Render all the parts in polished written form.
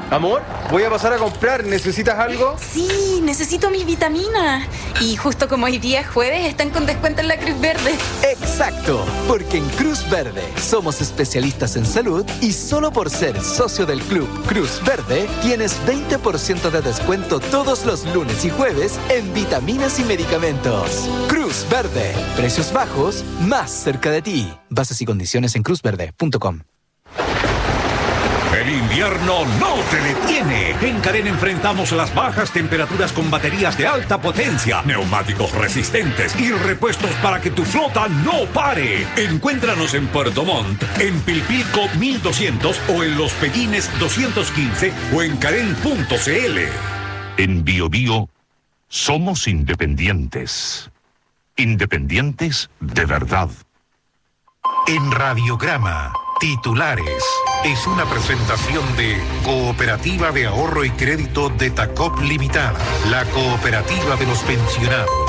Amor, voy a pasar a comprar. ¿Necesitas algo? Sí, necesito mis vitaminas. Y justo como hoy día es jueves, están con descuento en la Cruz Verde. Exacto, porque en Cruz Verde somos especialistas en salud y solo por ser socio del club Cruz Verde tienes 20% de descuento todos los lunes y jueves en vitaminas y medicamentos. Cruz Verde, precios bajos, más cerca de ti. Bases y condiciones en cruzverde.com. El invierno no te detiene. En Carén enfrentamos las bajas temperaturas con baterías de alta potencia, neumáticos resistentes y repuestos para que tu flota no pare. Encuéntranos en Puerto Montt, en Pilpilco 1200 o en Los Pellines 215 o en Carén.cl. En BioBio somos independientes. Independientes de verdad. En Radiograma, titulares. Es una presentación de Cooperativa de Ahorro y Crédito de Tacop Limitada, la cooperativa de los pensionados.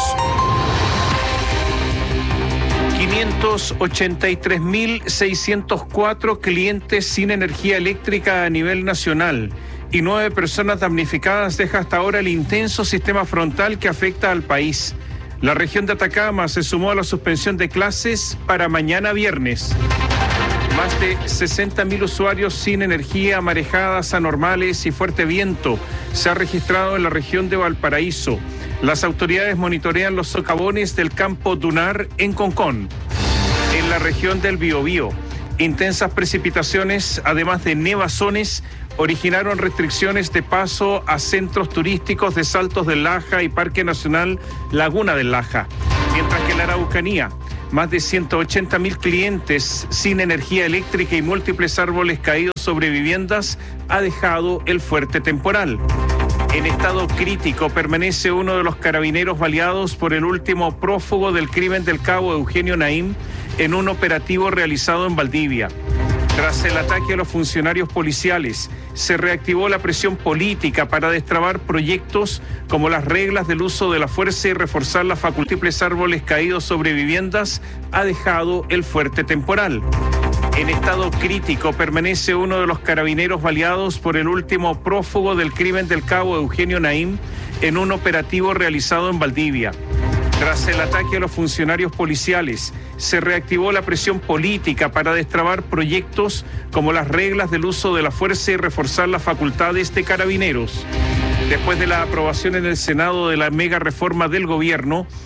583.604 clientes sin energía eléctrica a nivel nacional y 9 personas damnificadas deja hasta ahora el intenso sistema frontal que afecta al país. La región de Atacama se sumó a la suspensión de clases para mañana viernes. Más de 60.000 usuarios sin energía, marejadas anormales y fuerte viento se ha registrado en la región de Valparaíso. Las autoridades monitorean los socavones del campo dunar en Concón. En la región del Biobío, intensas precipitaciones, además de nevazones, originaron restricciones de paso a centros turísticos de Saltos del Laja y Parque Nacional Laguna del Laja. Mientras que en la Araucanía, más de 180.000 clientes sin energía eléctrica y múltiples árboles caídos sobre viviendas ha dejado el fuerte temporal. En estado crítico permanece uno de los carabineros baleados por el último prófugo del crimen del cabo Eugenio Naim en un operativo realizado en Valdivia. Tras el ataque a los funcionarios policiales, se reactivó la presión política para destrabar proyectos como las reglas del uso de la fuerza y reforzar las múltiples árboles caídos sobre viviendas ha dejado el fuerte temporal. En estado crítico permanece uno de los carabineros baleados por el último prófugo del crimen del cabo Eugenio Naim en un operativo realizado en Valdivia. Tras el ataque a los funcionarios policiales, se reactivó la presión política para destrabar proyectos como las reglas del uso de la fuerza y reforzar las facultades de carabineros. Después de la aprobación en el Senado de la mega reforma del gobierno,